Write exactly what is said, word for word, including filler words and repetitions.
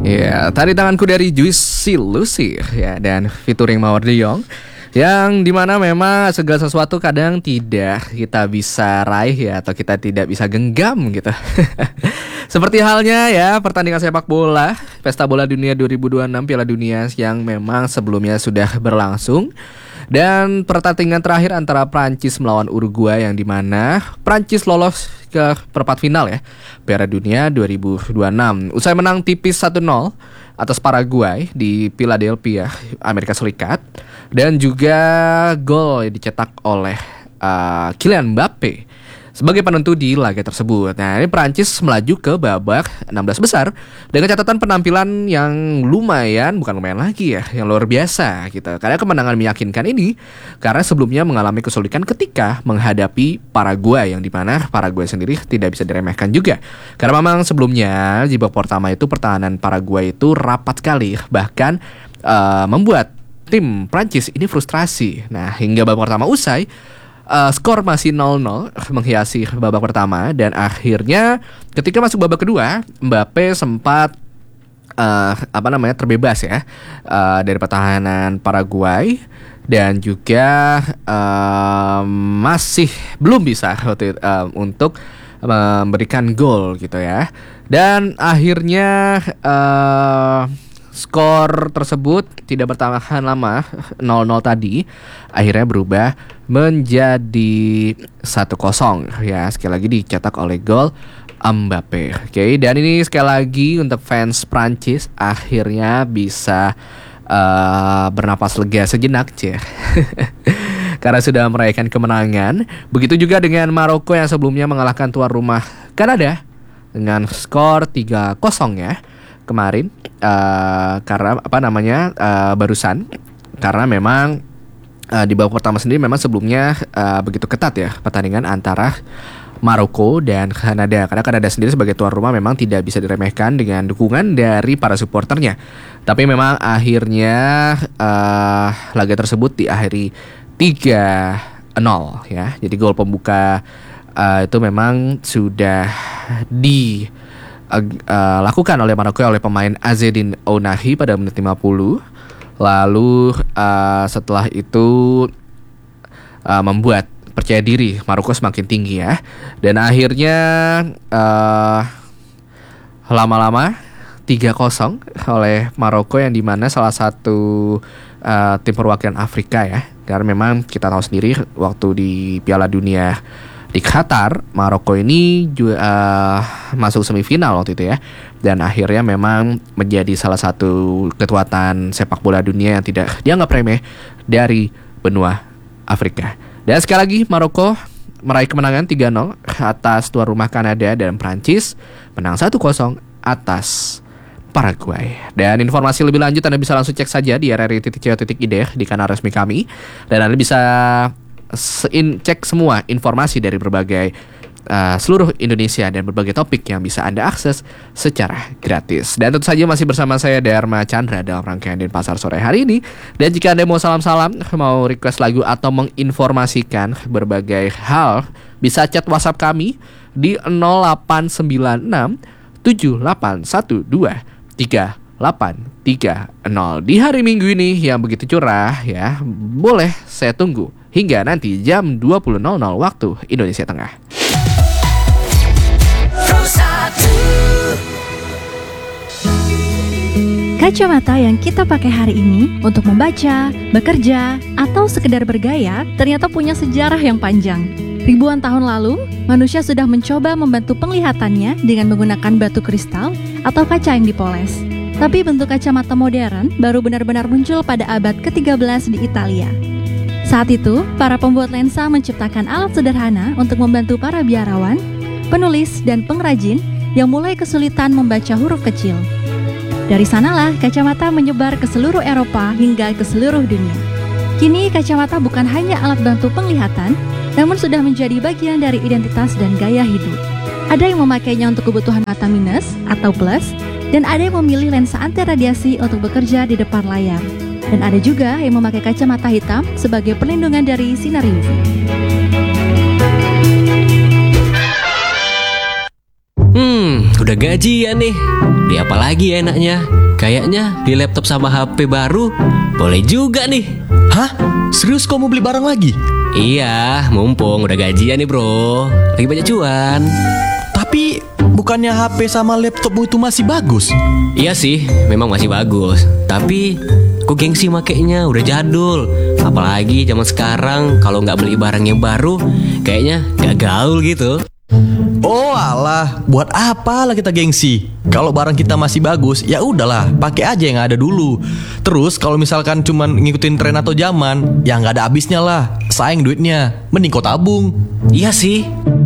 Ya, tadi tanganku dari Juicy Lucy ya, dan featuring Mawar De Jong, yang dimana memang segala sesuatu kadang tidak kita bisa raih ya, atau kita tidak bisa genggam gitu. Seperti halnya ya pertandingan sepak bola Pesta Bola Dunia dua ribu dua puluh enam, Piala Dunia yang memang sebelumnya sudah berlangsung. Dan pertandingan terakhir antara Prancis melawan Uruguay, yang dimana Prancis lolos ke perempat final ya Piala Dunia dua ribu dua puluh enam. Usai menang tipis satu nol atas Paraguay di Philadelphia, Amerika Serikat. Dan juga gol yang dicetak oleh uh, Kylian Mbappe sebagai penentu di laga tersebut. Nah, ini Prancis melaju ke babak enam belas besar dengan catatan penampilan yang lumayan, bukan lumayan lagi ya, yang luar biasa gitu. Karena kemenangan meyakinkan ini karena sebelumnya mengalami kesulitan ketika menghadapi Paraguay, yang dimana Paraguay sendiri tidak bisa diremehkan juga. Karena memang sebelumnya di babak pertama itu pertahanan Paraguay itu rapat sekali, bahkan uh, membuat tim Prancis ini frustrasi. Nah, hingga babak pertama usai, Uh, skor masih nol nol menghiasi babak pertama, dan akhirnya ketika masuk babak kedua, Mbappe sempat uh, apa namanya terbebas ya uh, dari pertahanan Paraguay, dan juga uh, masih belum bisa waktu itu, uh, untuk memberikan gol gitu ya. Dan akhirnya uh, skor tersebut tidak bertahan lama, nol nol tadi akhirnya berubah menjadi satu kosong ya, sekali lagi dicetak oleh gol Mbappe. Oke, dan ini sekali lagi untuk fans Prancis akhirnya bisa uh, bernapas lega sejenak cie. Karena sudah merayakan kemenangan. Begitu juga dengan Maroko yang sebelumnya mengalahkan tuan rumah Kanada dengan skor tiga kosong ya kemarin, uh, karena apa namanya uh, barusan, karena memang uh, di babak pertama sendiri memang sebelumnya uh, begitu ketat ya pertandingan antara Maroko dan Kanada, karena Kanada sendiri sebagai tuan rumah memang tidak bisa diremehkan dengan dukungan dari para supporternya. Tapi memang akhirnya uh, laga tersebut diakhiri tiga nol ya. Jadi gol pembuka uh, itu memang sudah di Uh, uh, lakukan oleh Maroko oleh pemain Azzedine Ounahi pada menit lima puluh. Lalu uh, setelah itu uh, membuat percaya diri Maroko semakin tinggi ya. Dan akhirnya uh, lama-lama tiga kosong oleh Maroko, yang dimana salah satu uh, tim perwakilan Afrika ya. Karena memang kita tahu sendiri waktu di Piala Dunia di Qatar, Maroko ini juga uh, masuk semifinal waktu itu ya. Dan akhirnya memang menjadi salah satu kekuatan sepak bola dunia yang tidak dianggap remeh dari benua Afrika. Dan sekali lagi Maroko meraih kemenangan tiga nol atas tuan rumah Kanada, dan Prancis menang satu kosong atas Paraguay. Dan informasi lebih lanjut Anda bisa langsung cek saja di r r i titik co titik i d di kanal resmi kami. Dan Anda bisa In, cek semua informasi dari berbagai uh, seluruh Indonesia dan berbagai topik yang bisa Anda akses secara gratis. Dan tentu saja masih bersama saya Dharma Chandra dalam rangkaian Denpasar sore hari ini. Dan jika Anda mau salam-salam, mau request lagu atau menginformasikan berbagai hal, bisa chat WhatsApp kami di nol delapan sembilan enam tujuh delapan satu dua tiga delapan tiga nol. Di hari Minggu ini yang begitu cerah ya, boleh saya tunggu hingga nanti jam dua puluh nol nol waktu Indonesia Tengah. Kacamata yang kita pakai hari ini untuk membaca, bekerja, atau sekedar bergaya ternyata punya sejarah yang panjang. Ribuan tahun lalu, manusia sudah mencoba membantu penglihatannya dengan menggunakan batu kristal atau kaca yang dipoles. Tapi bentuk kacamata modern baru benar-benar muncul pada abad ke tiga belas di Italia. Saat itu, para pembuat lensa menciptakan alat sederhana untuk membantu para biarawan, penulis, dan pengrajin yang mulai kesulitan membaca huruf kecil. Dari sanalah kacamata menyebar ke seluruh Eropa hingga ke seluruh dunia. Kini kacamata bukan hanya alat bantu penglihatan, namun sudah menjadi bagian dari identitas dan gaya hidup. Ada yang memakainya untuk kebutuhan mata minus atau plus, dan ada yang memilih lensa anti radiasi untuk bekerja di depan layar. Dan ada juga yang memakai kacamata hitam sebagai perlindungan dari sinar U V. Hmm, udah gajian nih. Beli apa lagi ya enaknya? Kayaknya beli laptop sama H P baru boleh juga nih. Hah? Serius kau mau beli barang lagi? Iya, mumpung udah gajian nih bro. Lagi banyak cuan. Tapi bukannya H P sama laptopmu itu masih bagus? Iya sih, memang masih bagus. Tapi kok gengsi makainya udah jadul. Apalagi zaman sekarang kalau nggak beli barang yang baru, kayaknya gak gaul gitu. Oh alah, buat apa lah kita gengsi? Kalau barang kita masih bagus, ya udahlah, pakai aja yang ada dulu. Terus kalau misalkan cuman ngikutin tren atau zaman, ya nggak ada habisnya lah. Sayang duitnya, mending kau tabung. Iya sih.